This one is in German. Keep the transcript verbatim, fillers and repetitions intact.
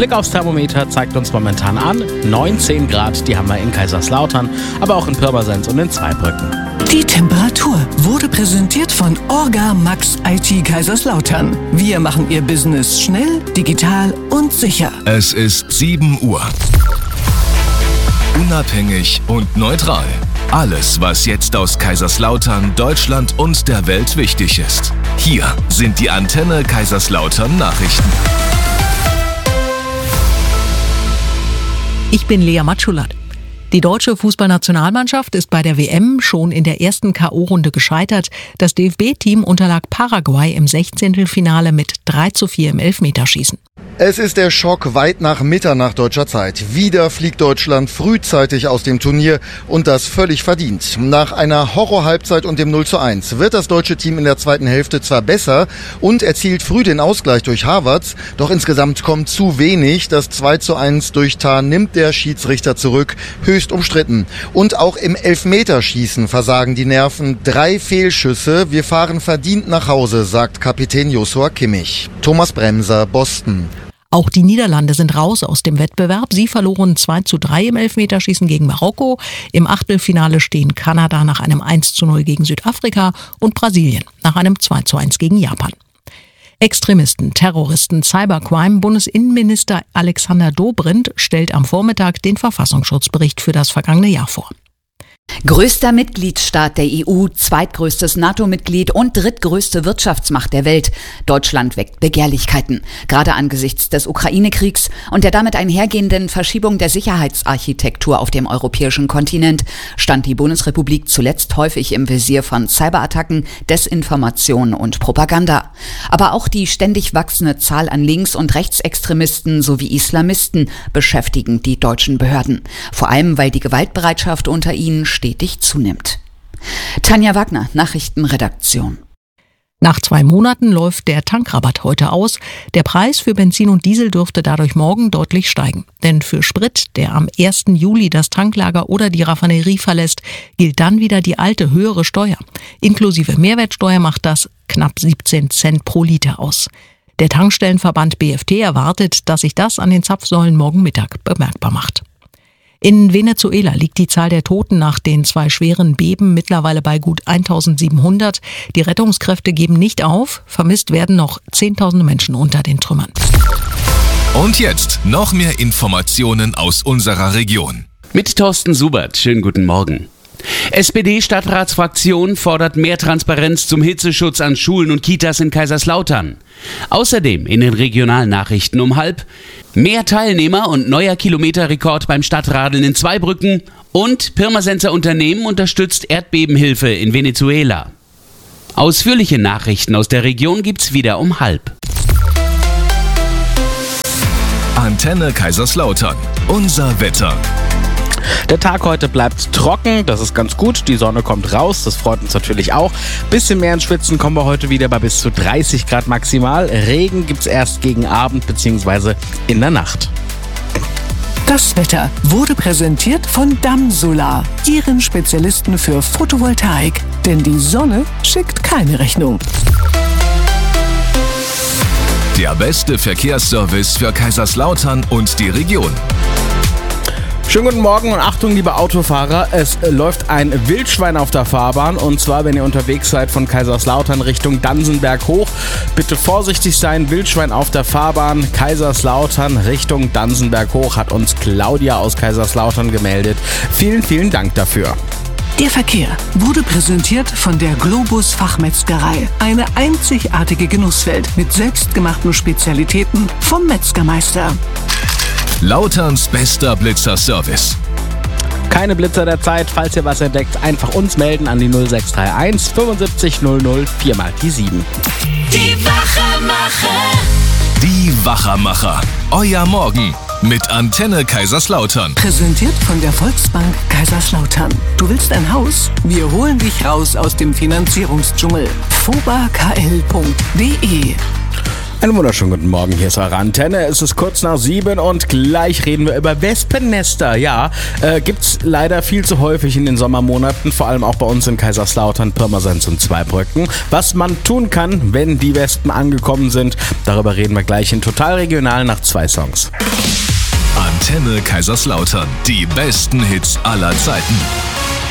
Blick aufs Thermometer zeigt uns momentan an neunzehn Grad, die haben wir in Kaiserslautern, aber auch in Pirmasens und in Zweibrücken. Die Temperatur wurde präsentiert von Orga Max I T Kaiserslautern. Wir machen Ihr Business schnell, digital und sicher. Es ist sieben Uhr. Unabhängig und neutral. Alles, was jetzt aus Kaiserslautern, Deutschland und der Welt wichtig ist. Hier sind die Antenne Kaiserslautern Nachrichten. Ich bin Lea Matschulat. Die deutsche Fußballnationalmannschaft ist bei der W M schon in der ersten K O-Runde gescheitert. Das D F B-Team unterlag Paraguay im Sechzehntelfinale mit drei zu vier im Elfmeterschießen. Es ist der Schock weit nach Mitternacht deutscher Zeit. Wieder fliegt Deutschland frühzeitig aus dem Turnier und das völlig verdient. Nach einer Horror-Halbzeit und dem null zu eins wird das deutsche Team in der zweiten Hälfte zwar besser und erzielt früh den Ausgleich durch Havertz, doch insgesamt kommt zu wenig. Das zwei zu eins durch Tah nimmt der Schiedsrichter zurück, höchst umstritten. Und auch im Elfmeterschießen versagen die Nerven. Drei Fehlschüsse, wir fahren verdient nach Hause, sagt Kapitän Joshua Kimmich. Thomas Bremser, Boston. Auch die Niederlande sind raus aus dem Wettbewerb. Sie verloren zwei zu drei im Elfmeterschießen gegen Marokko. Im Achtelfinale stehen Kanada nach einem eins zu null gegen Südafrika und Brasilien nach einem zwei zu eins gegen Japan. Extremisten, Terroristen, Cybercrime. Bundesinnenminister Alexander Dobrindt stellt am Vormittag den Verfassungsschutzbericht für das vergangene Jahr vor. Größter Mitgliedsstaat der E U, zweitgrößtes NATO-Mitglied und drittgrößte Wirtschaftsmacht der Welt. Deutschland weckt Begehrlichkeiten. Gerade angesichts des Ukraine-Kriegs und der damit einhergehenden Verschiebung der Sicherheitsarchitektur auf dem europäischen Kontinent stand die Bundesrepublik zuletzt häufig im Visier von Cyberattacken, Desinformation und Propaganda. Aber auch die ständig wachsende Zahl an Links- und Rechtsextremisten sowie Islamisten beschäftigen die deutschen Behörden. Vor allem, weil die Gewaltbereitschaft unter ihnen stetig zunimmt. Tanja Wagner, Nachrichtenredaktion. Nach zwei Monaten läuft der Tankrabatt heute aus. Der Preis für Benzin und Diesel dürfte dadurch morgen deutlich steigen. Denn für Sprit, der am ersten Juli das Tanklager oder die Raffinerie verlässt, gilt dann wieder die alte höhere Steuer. Inklusive Mehrwertsteuer macht das knapp siebzehn Cent pro Liter aus. Der Tankstellenverband B F T erwartet, dass sich das an den Zapfsäulen morgen Mittag bemerkbar macht. In Venezuela liegt die Zahl der Toten nach den zwei schweren Beben mittlerweile bei gut eintausendsiebenhundert. Die Rettungskräfte geben nicht auf. Vermisst werden noch zehntausende Menschen unter den Trümmern. Und jetzt noch mehr Informationen aus unserer Region. Mit Thorsten Subert. Schönen guten Morgen. S P D-Stadtratsfraktion fordert mehr Transparenz zum Hitzeschutz an Schulen und Kitas in Kaiserslautern. Außerdem in den regionalen Nachrichten um halb mehr Teilnehmer und neuer Kilometerrekord beim Stadtradeln in Zweibrücken und Pirmasenser Unternehmen unterstützt Erdbebenhilfe in Venezuela. Ausführliche Nachrichten aus der Region gibt's wieder um halb. Antenne Kaiserslautern. Unser Wetter. Der Tag heute bleibt trocken, das ist ganz gut. Die Sonne kommt raus, das freut uns natürlich auch. Bisschen mehr ins Schwitzen kommen wir heute wieder bei bis zu dreißig Grad maximal. Regen gibt's erst gegen Abend bzw. in der Nacht. Das Wetter wurde präsentiert von Damsolar, Ihren Spezialisten für Photovoltaik. Denn die Sonne schickt keine Rechnung. Der beste Verkehrsservice für Kaiserslautern und die Region. Schönen guten Morgen und Achtung, liebe Autofahrer. Es läuft ein Wildschwein auf der Fahrbahn und zwar, wenn ihr unterwegs seid von Kaiserslautern Richtung Dansenberg hoch. Bitte vorsichtig sein, Wildschwein auf der Fahrbahn, Kaiserslautern Richtung Dansenberg hoch, hat uns Claudia aus Kaiserslautern gemeldet. Vielen, vielen Dank dafür. Der Verkehr wurde präsentiert von der Globus Fachmetzgerei. Eine einzigartige Genusswelt mit selbstgemachten Spezialitäten vom Metzgermeister. Lauterns bester Blitzerservice. Keine Blitzer der Zeit, falls ihr was entdeckt, einfach uns melden an die null sechs drei eins fünfundsiebzig null null vier mal die sieben. Die Wachermacher. Die Wachermacher. Euer Morgen mit Antenne Kaiserslautern. Präsentiert von der Volksbank Kaiserslautern. Du willst ein Haus? Wir holen dich raus aus dem Finanzierungsdschungel. foba k l punkt d e Einen wunderschönen guten Morgen, hier ist eure Antenne. Es ist kurz nach sieben und gleich reden wir über Wespennester. Ja, äh, gibt's leider viel zu häufig in den Sommermonaten, vor allem auch bei uns in Kaiserslautern, Pirmasens und Zweibrücken. Was man tun kann, wenn die Wespen angekommen sind, darüber reden wir gleich in Total Regional nach zwei Songs. Antenne Kaiserslautern. Die besten Hits aller Zeiten.